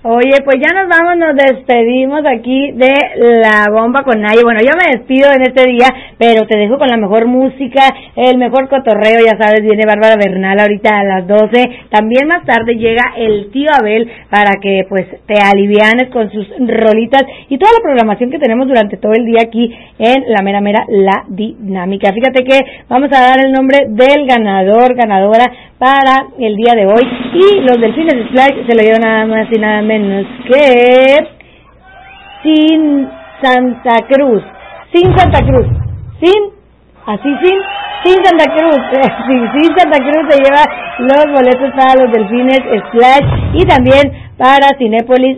Oye, pues ya nos vamos, nos despedimos aquí de La Bomba con Naye. Bueno, yo me despido en este día, pero te dejo con la mejor música, el mejor cotorreo, ya sabes, viene Bárbara Bernal ahorita a las 12. También más tarde llega el tío Abel para que pues te alivianes con sus rolitas y toda la programación que tenemos durante todo el día aquí en La Mera Mera, La Dinámica. Fíjate que vamos a dar el nombre del ganadora para el día de hoy, y los Delfines Splash se lo llevan nada más y nada menos que sin Santa Cruz, sin Santa Cruz se lleva los boletos para los Delfines Splash y también para Cinépolis